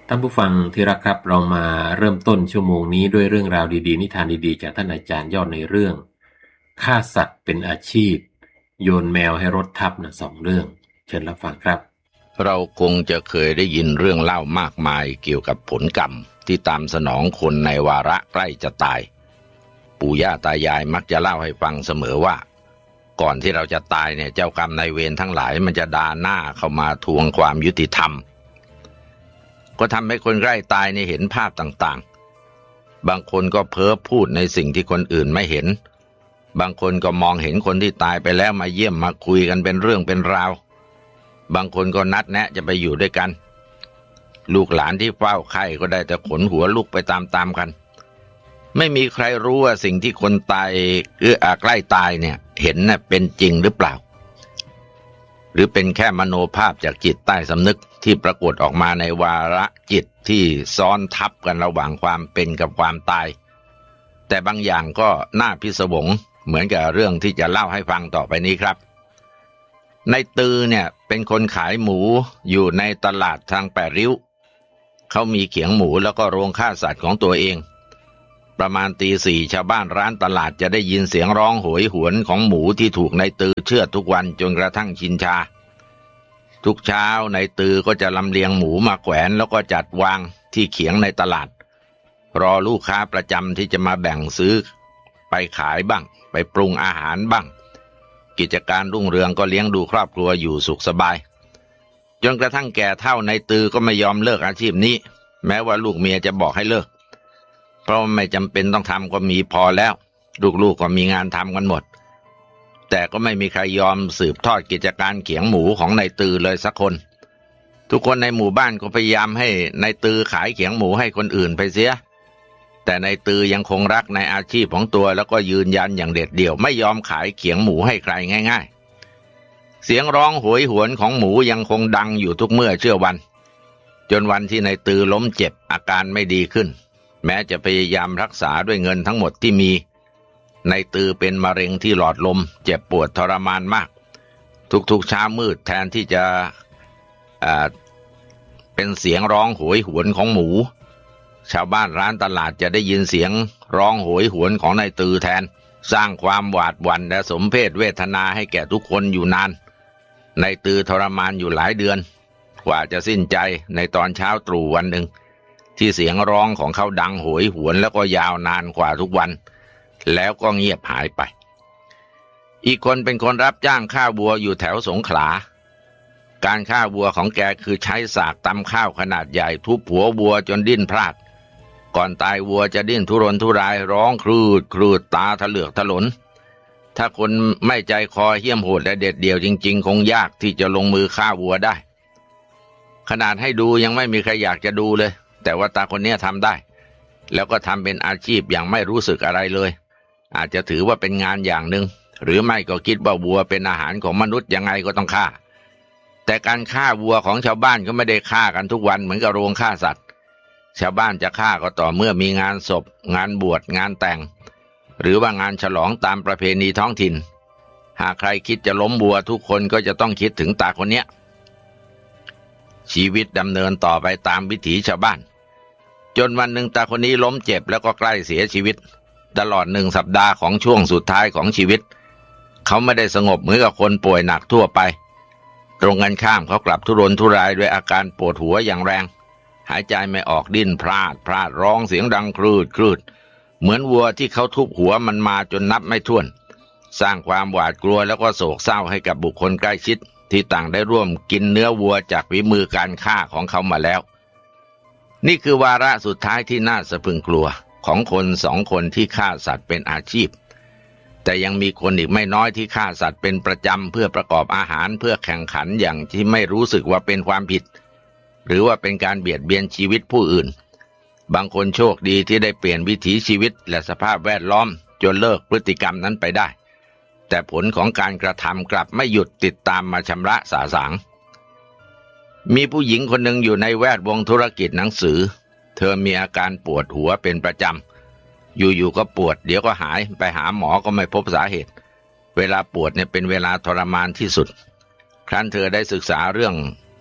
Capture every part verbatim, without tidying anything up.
ท่านผู้ฟังที่รักครับเรามาเริ่มต้นชั่วโมงนี้ด้วยเรื่องราวดีๆนิทานดีๆจากท่านอาจารย์ยอดในเรื่องฆ่าสัตว์เป็นอาชีพโยนแมวให้รถทับนะสองเรื่องเชิญรับฟังครับเราคงจะเคยได้ยินเรื่องเล่ามากมายเกี่ยวกับผลกรรมที่ตามสนองคนในวาระใกล้จะตายปู่ย่าตายายมักจะเล่าให้ฟังเสมอว่าก่อนที่เราจะตายเนี่ยเจ้ากรรมนายเวรทั้งหลายมันจะด่าหน้าเข้ามาทวงความยุติธรรมก็ทำให้คนใกล้ตายในเห็นภาพต่างๆบางคนก็เพ้อพูดในสิ่งที่คนอื่นไม่เห็นบางคนก็มองเห็นคนที่ตายไปแล้วมาเยี่ยมมาคุยกันเป็นเรื่องเป็นราวบางคนก็นัดแนะจะไปอยู่ด้วยกันลูกหลานที่เฝ้าไข้ก็ได้แต่ขนหัวลุกไปตามๆกันไม่มีใครรู้ว่าสิ่งที่คนตายหรืออาใกล้ตายเนี่ยเห็นน่ะเป็นจริงหรือเปล่าหรือเป็นแค่มโนภาพจากจิตใต้สำนึกที่ปรากฏออกมาในวาระจิตที่ซ้อนทับกันระหว่างความเป็นกับความตายแต่บางอย่างก็น่าพิศวงเหมือนกับเรื่องที่จะเล่าให้ฟังต่อไปนี้ครับในตือเนี่ยเป็นคนขายหมูอยู่ในตลาดทางแปดริ้วเขามีเขียงหมูแล้วก็โรงฆ่าสัตว์ของตัวเองประมาณตีสี่ชาวบ้านร้านตลาดจะได้ยินเสียงร้องโหยหวนของหมูที่ถูกในตือเชือดทุกวันจนกระทั่งชินชาทุกเช้าในตือก็จะลำเลียงหมูมาแขวนแล้วก็จัดวางที่เขียงในตลาดรอลูกค้าประจำที่จะมาแบ่งซื้อไปขายบ้างไปปรุงอาหารบ้างกิจการรุ่งเรืองก็เลี้ยงดูครอบครัวอยู่สุขสบายจนกระทั่งแก่เฒ่าในตือก็ไม่ยอมเลิกอาชีพนี้แม้ว่าลูกเมียจะบอกให้เลิกเพราะไม่จำเป็นต้องทำก็มีพอแล้วลูกๆ ก, ก็มีงานทำกันหมดแต่ก็ไม่มีใครยอมสืบทอดกิจการเขียงหมูของนายตือเลยสักคนทุกคนในหมู่บ้านก็พยายามให้นายตือขายเขียงหมูให้คนอื่นไปเสียแต่นายตือยังคงรักในอาชีพของตัวแล้วก็ยืนยันอย่างเด็ดเดี่ยวไม่ยอมขายเขียงหมูให้ใครง่ายๆเสียงร้องโหยหวนของหมูยังคงดังอยู่ทุกเมื่อเชื่อวันจนวันที่นายตือล้มเจ็บอาการไม่ดีขึ้นแม้จะพยายามรักษาด้วยเงินทั้งหมดที่มีนายตือเป็นมะเร็งที่หลอดลมเจ็บปวดทรมานมากทุกๆเช้ามืดแทนที่จะเอ่อเป็นเสียงร้องโหยหวนของหมูชาวบ้านร้านตลาดจะได้ยินเสียงร้องโหยหวนของนายตือแทนสร้างความหวาดหวั่นและสมเพชเวทนาให้แก่ทุกคนอยู่นานนายตือทรมานอยู่หลายเดือนกว่าจะสิ้นใจในตอนเช้าตรู่วันหนึ่งที่เสียงร้องของเขาดังโหยหวนแล้วก็ยาวนานกว่าทุกวันแล้วก็เงียบหายไปอีกคนเป็นคนรับจ้างฆ่าวัวอยู่แถวสงขลาการฆ่าวัวของแกคือใช้สากตำข้าวขนาดใหญ่ทุบหัววัวจนดิ้นพลาดก่อนตายวัวจะดิ้นทุรนทุรายร้องครืดครืดตาถลือกถลนถ้าคนไม่ใจคอเหี้ยมโหดและเด็ดเดี่ยวจริงๆคงยากที่จะลงมือฆ่าวัวได้ขนาดให้ดูยังไม่มีใครอยากจะดูเลยแต่ว่าตาคนนี้ทำได้แล้วก็ทำเป็นอาชีพอย่างไม่รู้สึกอะไรเลยอาจจะถือว่าเป็นงานอย่างหนึ่งหรือไม่ก็คิดว่าวัวเป็นอาหารของมนุษย์ยังไงก็ต้องฆ่าแต่การฆ่าวัวของชาวบ้านก็ไม่ได้ฆ่ากันทุกวันเหมือนกับโรงฆ่าสัตว์ชาวบ้านจะฆ่าก็ต่อเมื่อมีงานศพงานบวชงานแต่งหรือว่างานฉลองตามประเพณีท้องถิ่นหากใครคิดจะล้มวัวทุกคนก็จะต้องคิดถึงตาคนเนี้ยชีวิตดำเนินต่อไปตามวิถีชาวบ้านจนวันหนึ่งตาคนนี้ล้มเจ็บแล้วก็ใกล้เสียชีวิตตลอดหนึ่งสัปดาห์ของช่วงสุดท้ายของชีวิตเขาไม่ได้สงบเหมือนกับคนป่วยหนักทั่วไปตรงกันข้ามเขากลับทุรนทุรายด้วยอาการปวดหัวอย่างแรงหายใจไม่ออกดิ้นพลาดพลาดร้องเสียงดังครืดครืดเหมือนวัวที่เขาทุบหัวมันมาจนนับไม่ถ้วนสร้างความหวาดกลัวแล้วก็โศกเศร้าให้กับบุคคลใกล้ชิดที่ต่างได้ร่วมกินเนื้อวัวจากฝีมือการฆ่าของเขามาแล้วนี่คือวาระสุดท้ายที่น่าสะพรึงกลัวของคนสองคนที่ฆ่าสัตว์เป็นอาชีพแต่ยังมีคนอีกไม่น้อยที่ฆ่าสัตว์เป็นประจำเพื่อประกอบอาหารเพื่อแข่งขันอย่างที่ไม่รู้สึกว่าเป็นความผิดหรือว่าเป็นการเบียดเบียนชีวิตผู้อื่นบางคนโชคดีที่ได้เปลี่ยนวิถีชีวิตและสภาพแวดล้อมจนเลิกพฤติกรรมนั้นไปได้แต่ผลของการกระทำกลับไม่หยุดติดตามมาชำระสาสางมีผู้หญิงคนหนึ่งอยู่ในแวดวงธุรกิจหนังสือเธอมีอาการปวดหัวเป็นประจำอยู่ๆก็ปวดเดี๋ยวก็หายไปหาหมอก็ไม่พบสาเหตุเวลาปวดเนี่ยเป็นเวลาทรมานที่สุดครั้นเธอได้ศึกษาเรื่อง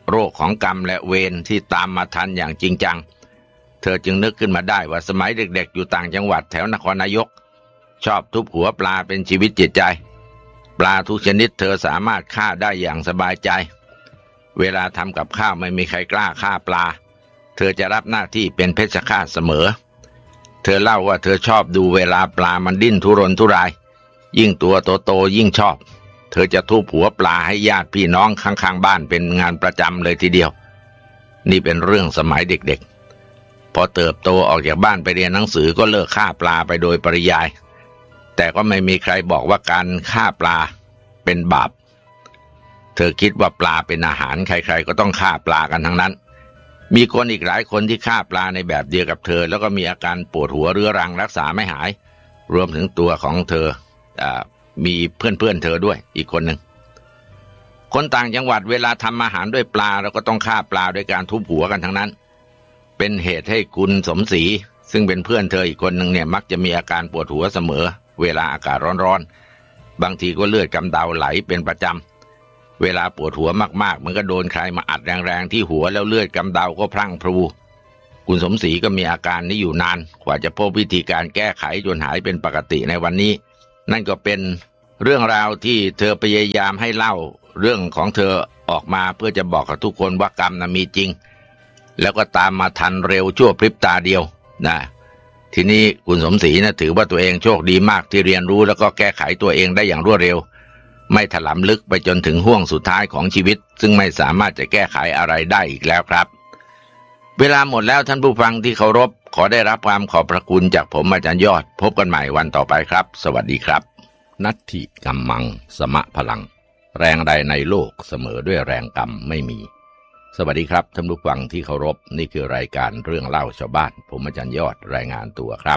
โรคของกรรมและเวรที่ตามมาทันอย่างจริงจังเธอจึงนึกขึ้นมาได้ว่าสมัยเด็กๆอยู่ต่างจังหวัดแถวนครนายกชอบทุบหัวปลาเป็นชีวิตจิตใจปลาทุกชนิดเธอสามารถฆ่าได้อย่างสบายใจเวลาทำกับข้าวไม่มีใครกล้าฆ่าปลาเธอจะรับหน้าที่เป็นเพชฌฆาตเสมอเธอเล่าว่าเธอชอบดูเวลาปลามันดิ้นทุรนทุรายยิ่งตัวโตๆยิ่งชอบเธอจะทุบหัวปลาให้ญาติพี่น้องข้างๆบ้านเป็นงานประจำเลยทีเดียวนี่เป็นเรื่องสมัยเด็กๆพอเติบโตออกจากบ้านไปเรียนหนังสือก็เลิกฆ่าปลาไปโดยปริยายแต่ก็ไม่มีใครบอกว่าการฆ่าปลาเป็นบาปเธอคิดว่าปลาเป็นอาหารใครๆก็ต้องฆ่าปลากันทั้งนั้นมีคนอีกหลายคนที่ฆ่าปลาในแบบเดียวกับเธอแล้วก็มีอาการปวดหัวเรื้อรังรักษาไม่หายรวมถึงตัวของเธออ่ามีเพื่อนๆเธอด้วยอีกคนหนึ่งคนต่างจังหวัดเวลาทำอาหารด้วยปลาเราก็ต้องฆ่าปลาด้วยการทุบหัวกันทั้งนั้นเป็นเหตุให้คุณสมศรีซึ่งเป็นเพื่อนเธออีกคนหนึ่งเนี่ยมักจะมีอาการปวดหัวเสมอเวลาอากาศร้อนๆบางทีก็เลือดกำเดาไหลเป็นประจำเวลาปวดหัวมากๆมันก็โดนใครมาอัดแรงๆที่หัวแล้วเลือดกำเดาก็พรั่งพรูคุณสมศรีก็มีอาการนี้อยู่นานกว่าจะพบวิธีการแก้ไขจนหายเป็นปกติในวันนี้นั่นก็เป็นเรื่องราวที่เธอพยายามให้เล่าเรื่องของเธอออกมาเพื่อจะบอกกับทุกคนว่ากรรมน่ะมีจริงแล้วก็ตามมาทันเร็วชั่วพริบตาเดียวนะทีนี้คุณสมศรีนะถือว่าตัวเองโชคดีมากที่เรียนรู้แล้วก็แก้ไขตัวเองได้อย่างรวดเร็วไม่ถลำลึกไปจนถึงห่วงสุดท้ายของชีวิตซึ่งไม่สามารถจะแก้ไขอะไรได้อีกแล้วครับเวลาหมดแล้วท่านผู้ฟังที่เคารพขอได้รับความขอบพระคุณจากผมอาจารย์ยอดพบกันใหม่วันต่อไปครับสวัสดีครับนัตถิกัมมังสมะพลังแรงใดในโลกเสมอด้วยแรงกรรมไม่มีสวัสดีครับท่านผู้ฟังที่เคารพนี่คือรายการเรื่องเล่าชาวบ้านผมอาจารย์ยอดรายงานตัวครับ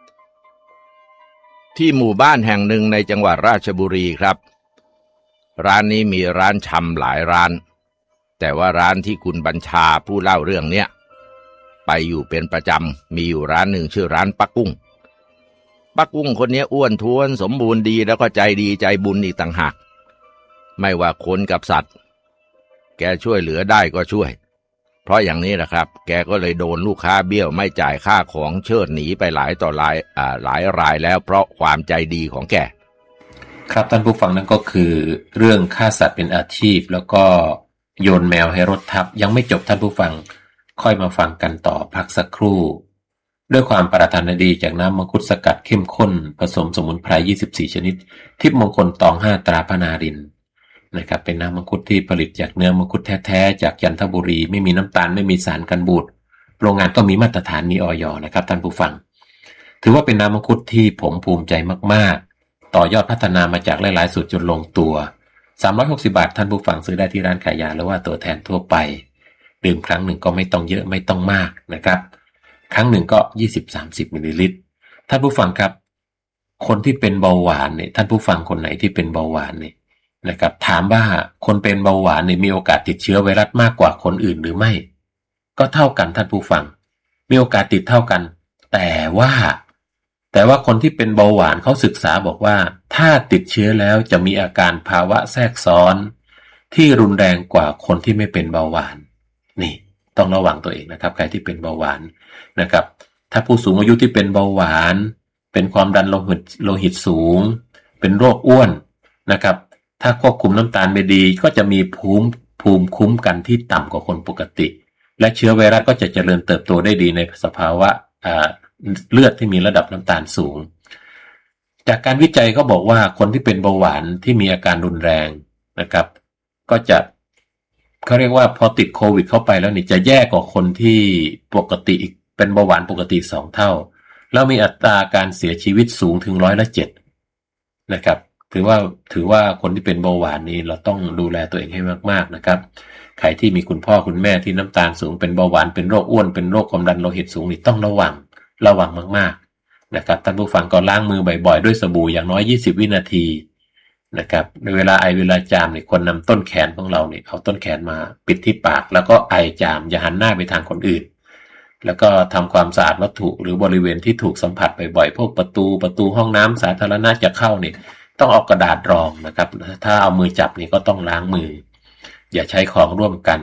ที่หมู่บ้านแห่งหนึ่งในจังหวัดราชบุรีครับร้านนี้มีร้านชำหลายร้านแต่ว่าร้านที่คุณบัญชาผู้เล่าเรื่องเนี้ยไปอยู่เป็นประจำมีอยู่ร้านหนึ่งชื่อร้านป้ากุ้งป้ากุ้งคนนี้อ้วนท้วนสมบูรณ์ดีแล้วก็ใจดีใจบุญอีกต่างหากไม่ว่าคนกับสัตว์แกช่วยเหลือได้ก็ช่วยเพราะอย่างนี้แหละครับแกก็เลยโดนลูกค้าเบี้ยวไม่จ่ายค่าของเชิดหนีไปหลายต่อหลายอ่าหลายรายแล้วเพราะความใจดีของแกครับท่านผู้ฟังนั่นก็คือเรื่องฆ่าสัตว์เป็นอาชีพแล้วก็โยนแมวให้รถทับยังไม่จบท่านผู้ฟังค่อยมาฟังกันต่อพักสักครู่ด้วยความปรารถนาดีจากน้ำมังคุดสกัดเข้มข้นผสมสมุนไพรยี่สิบสี่ชนิดทิพย์มงคลตองห้าตราพนารินนะครับเป็นน้ำมังคุดที่ผลิตจากเนื้อมังคุดแท้ๆจากจันทบุรีไม่มีน้ำตาลไม่มีสารกันบูดโรงงานก็มีมาตรฐานมีอย.นะครับท่านผู้ฟังถือว่าเป็นน้ำมังคุดที่ผมภูมิใจมากๆต่อยอดพัฒนามาจากหลายๆสูตรจนลงตัวสามร้อยหกสิบบาทท่านผู้ฟังซื้อได้ที่ร้านขายยาหรือว่าตัวแทนทั่วไปดื่มครั้งหนึ่งก็ไม่ต้องเยอะไม่ต้องมากนะครับครั้งหนึ่งก็ ยี่สิบถึงสามสิบ มิลลิลิตรท่านผู้ฟังครับคนที่เป็นเบาหวานเนี่ยท่านผู้ฟังคนไหนที่เป็นเบาหวานเนี่ยนะครับถามว่าคนเป็นเบาหวานเนี่ยมีโอกาสติดเชื้อไวรัสมากกว่าคนอื่นหรือไม่ก็เท่ากันท่านผู้ฟังมีโอกาสติดเท่ากันแต่ว่าแต่ว่าคนที่เป็นเบาหวานเขาศึกษาบอกว่าถ้าติดเชื้อแล้วจะมีอาการภาวะแทรกซ้อนที่รุนแรงกว่าคนที่ไม่เป็นเบาหวานนี่ต้องระวังตัวเองนะครับใครที่เป็นเบาหวานนะครับถ้าผู้สูงอายุที่เป็นเบาหวานเป็นความดันโลหิตโลหิตสูงเป็นโรคอ้วนนะครับถ้าควบคุมน้ำตาลไม่ดีก็จะมีภูมิภูมิคุ้มกันที่ต่ำกว่าคนปกติและเชื้อไวรัสก็จะเจริญเติบโตได้ดีในสภาวะเลือดที่มีระดับน้ำตาลสูงจากการวิจัยก็บอกว่าคนที่เป็นเบาหวานที่มีอาการรุนแรงนะครับก็จะเขาเรียกว่าพอติดโควิดเข้าไปแล้วนี่จะแย่กว่าคนที่ปกติเป็นเบาหวานปกติสองเท่าแล้วมีอัตราการเสียชีวิตสูงถึงร้อยละเจ็ดนะครับถือว่าถือว่าคนที่เป็นเบาหวานนี้เราต้องดูแลตัวเองให้มากๆนะครับใครที่มีคุณพ่อคุณแม่ที่น้ำตาลสูงเป็นเบาหวานเป็นโรคอ้วนเป็นโรคความดันโลหิตสูงนี่ต้องระวังระวังมากๆนะครับท่านผู้ฟังก็ล้างมือบ่อยๆด้วยสบู่อย่างน้อยยี่สิบวินาทีนะครับในเวลาไอเวลาจามเนี่ยควรนำต้นแขนของเราเนี่ยเอาต้นแขนมาปิดที่ปากแล้วก็ไอจามอย่าหันหน้าไปทางคนอื่นแล้วก็ทำความสะอาดวัตถุหรือบริเวณที่ถูกสัมผัสบ่อยๆพวกประตูประตูห้องน้ำสาธารณะจะเข้าเนี่ยต้องเอากระดาษรองนะครับถ้าเอามือจับนี่ก็ต้องล้างมืออย่าใช้ของร่วมกัน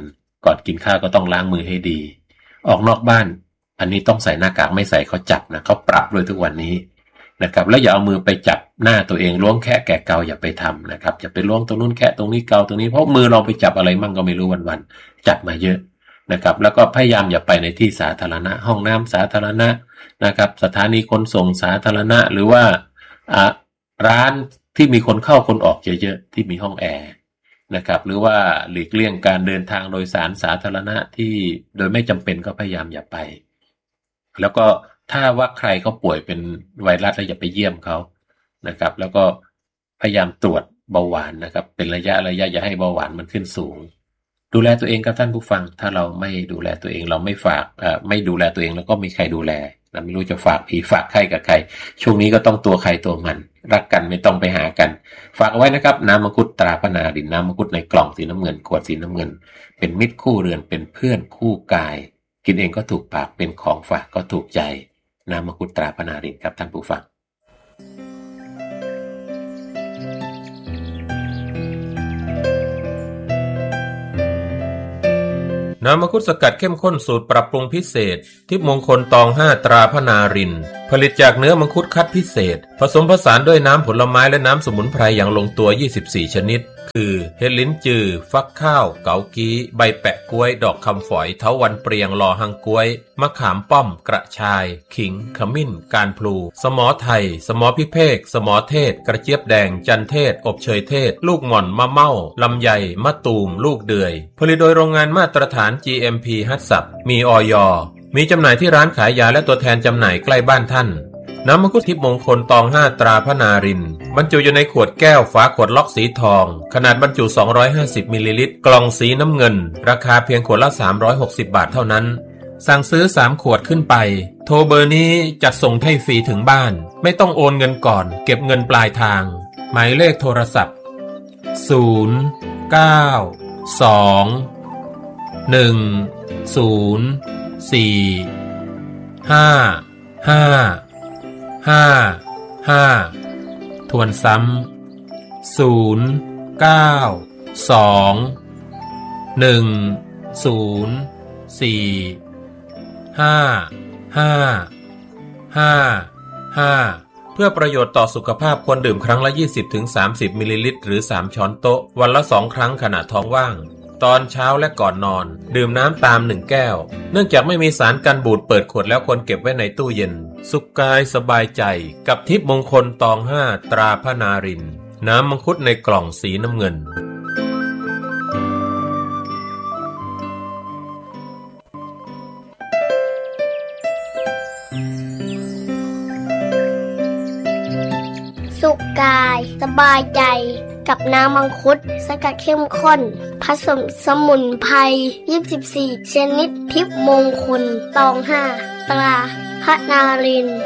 ก่อนกินข้าวก็ต้องล้างมือให้ดีออกนอกบ้านอันนี้ต้องใส่หน้ากากไม่ใส่เขาจับนะเขาปรับด้วยทุกวันนี้นะครับแล้วอย่าเอามือไปจับหน้าตัวเองล้วงแค่แกะเกาอย่าไปทำนะครับอย่าไปล้วงตรงนู้นแค่ตรงนี้เกาตรงนี้เพราะมือเราไปจับอะไรมั่งก็ไม่รู้วันๆจับมาเยอะนะครับแล้วก็พยายามอย่าไปในที่สาธารณะห้องน้ำสาธารณะนะครับสถานีขนส่งสาธารณะหรือว่าอ่าร้านที่มีคนเข้าคนออกเยอะๆที่มีห้องแอร์นะครับหรือว่าหลีกเลี่ยงการเดินทางโดยสารสาธารณะที่โดยไม่จำเป็นก็พยายามอย่าไปแล้วก็ถ้าว่าใครเขาป่วยเป็นไวรัสแล้วอย่าไปเยี่ยมเขานะครับแล้วก็พยายามตรวจเบาหวานนะครับเป็นระยะระยะอย่าให้เบาหวานมันขึ้นสูงดูแลตัวเองครับท่านผู้ฟังถ้าเราไม่ดูแลตัวเองเราไม่ฝากเอ่อไม่ดูแลตัวเองแล้วก็มีใครดูแลเราไม่รู้จะฝากผีฝากไข้กับใครช่วงนี้ก็ต้องตัวใครตัวมันรักกันไม่ต้องไปหากันฝากเอาไว้นะครับน้ำมังคุดตราพนารินน้ำมังคุดในกล่องสีน้ำเงินขวดสีน้ำเงินเป็นมิตรคู่เรือนเป็นเพื่อนคู่กายกินเองก็ถูกปากเป็นของฝากก็ถูกใจน้ำมังคุดตราพนารินครับท่านผู้ฟังน้ำมังคุดสกัดเข้มข้นสูตรปรับปรุงพิเศษทิพย์มงคลตองห้าตราพนารินผลิตจากเนื้อมังคุดคัดพิเศษผสมผสานด้วยน้ำผลไม้และน้ำสมุนไพรอย่างลงตัวยี่สิบสี่ชนิดคือเห็ดลิ้นจือฟักข้าวเกากี้ใบแปะกล้วยดอกคำฝอยเถาวัลย์เปรียงลอหังกล้วยมะขามป้อมกระชายขิงขมิ้นการพลูสมอไทยสมอพิเภกสมอเทศกระเจี๊ยบแดงจันเทศอบเชยเทศลูกหม่อนมะเม่าลำไยมะตูมลูกเดือยผลิตโดยโรงงานมาตรฐาน จี เอ็ม พี ฮัตสับมีอย.มีจำหน่ายที่ร้านขายยาและตัวแทนจำหน่ายใกล้บ้านท่านน้ำมังคุดทิพย์มงคลตองห้าตราพนารินบรรจุอยู่ในขวดแก้วฝาขวดล็อกสีทองขนาดบรรจุสองร้อยห้าสิบมิลลิลิตรกล่องสีน้ำเงินราคาเพียงขวดละสามร้อยหกสิบบาทเท่านั้นสั่งซื้อสามขวดขึ้นไปโทรเบอร์นี้จัดส่งให้ฟรีถึงบ้านไม่ต้องโอนเงินก่อนเก็บเงินปลายทางหมายเลขโทรศัพท์ศูนย์ เก้า สอง หนึ่ง ศูนย์ สี่ ห้า ห้า ห้า ห้าทวนซ้ำศูนย์ เก้า สอง หนึ่ง ศูนย์ สี่ ห้า ห้า ห้า ห้าเพื่อประโยชน์ต่อสุขภาพควรดื่มครั้งละ ยี่สิบถึงสามสิบ มิลลิลิตรหรือสามช้อนโต๊ะวันละสองครั้งขณะท้องว่างตอนเช้าและก่อนนอนดื่มน้ำตามหนึ่งแก้วเนื่องจากไม่มีสารกันบูดเปิดขวดแล้วควรเก็บไว้ในตู้เย็นสุขกายสบายใจกับทิพย์มงคลตองห้าตราพนารินน้ำมังคุดในกล่องสีน้ำเงินสุขกายสบายใจกับน้ำมังคุดสกัดเข้มข้นผสมสมุนไพรยี่สิบสี่ชนิดทิพย์มงคลตองห้าตราพนาริน